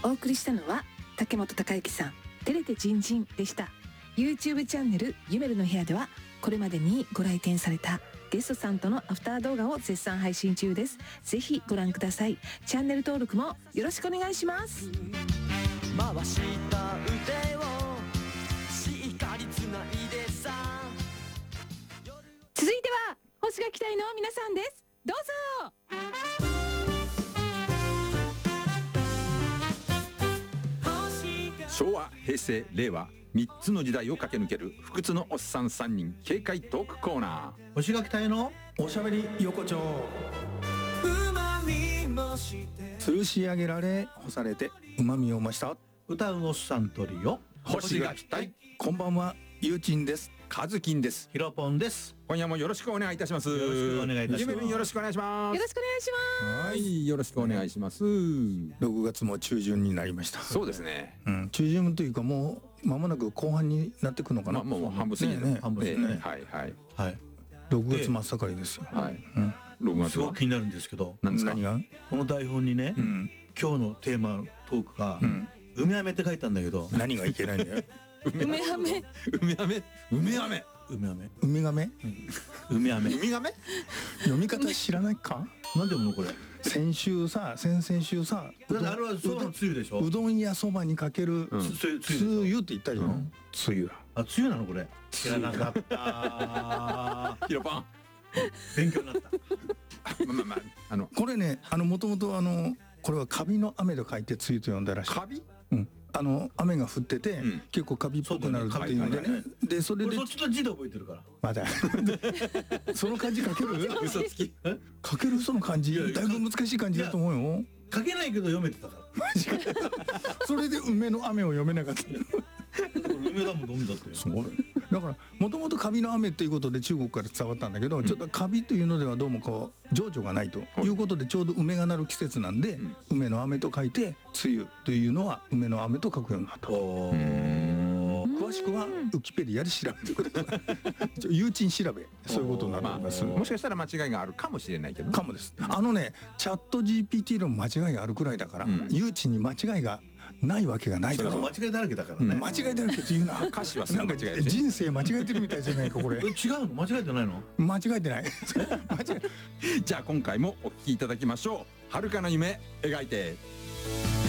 お送りしたのは竹本孝之さん、照れてジンジンでした。 YouTube チャンネルゆめるの部屋ではこれまでにご来店されたゲストさんとのアフター動画を絶賛配信中です。ぜひご覧ください。チャンネル登録もよろしくお願いします。 回した腕をしっかりつないでさ。 続いては星が期待の皆さんです。どうぞ。 昭和、平成、令和3つの時代を駆け抜ける不屈のおっさん3人軽快トークコーナー。 星が期待のおしゃべり横丁。吊るし上げられ干されて旨味を増した歌うおっさんトリオ、 星が期待。 こんばんは、ゆうちんです。 カズキンです。 ひろぽんです。 今夜もよろしくお願いいたします。 よろしくお願いいたします。 ゆめるんよろしくお願いします。 よろしくお願いします。 はい、よろしくお願いします。 6月も中旬になりました。 そうですね。 中旬というかもう間もなく後半になってくのかな。 もう半分過ぎね。 半分ですね。 はいはいはい。 6月真っ盛りですよ。 はい。6月すごく気になるんですけど、 何ですか。 何がこの台本にね、今日のテーマトークが梅飴って書いたんだけど、 何がいけないんだよ。 梅飴、 梅飴、梅飴、 梅飴、 ウミガメ、 梅飴、 ウミガメ。 読み方知らないか。 なんで読むのこれ。 先週さ、先々週さ、 あれはそばのつゆでしょ。 うどんやそばにかけるつゆって言ったじゃん。つゆ。 あ、つゆなのこれ。知らなかった。 ヒロパン。 勉強になった。 まあこれね、もともとこれはカビの雨と書いてつゆと呼んだらしい。 カビ？ 雨が降ってて結構カビっぽくなるっていうんでね。でそれでそっちの字で覚えてるから。 まだその漢字書ける？ 嘘つき。 書けるその漢字だいぶ難しい漢字だと思うよ。 書けないけど読めてたから。 マジか。それで梅の雨を読めなかった。 梅だもん飲んだってよ。 そうだからもともとカビの雨っていうことで中国から伝わったんだけど、ちょっとカビというのではどうもこう情緒がないということで、ちょうど梅がなる季節なんで、梅の雨と書いて梅雨というのは梅の雨と書くようになった。詳しくはウィキペディアで調べてください。友人調べ、そういうことになっております。 もしかしたら間違いがあるかもしれないけど。 かもです。チャット GPT の間違いがあるくらいだから、友人に間違いがないわけがないだろう。 間違いだらけだからね。 間違いだらけっていうのは歌詞はすごく間違えてる。 人生間違えてるみたいじゃないかこれ。 違うの？間違えてないの？ 間違えてない。 じゃあ今回もお聞きいただきましょう。遥かな夢描いて。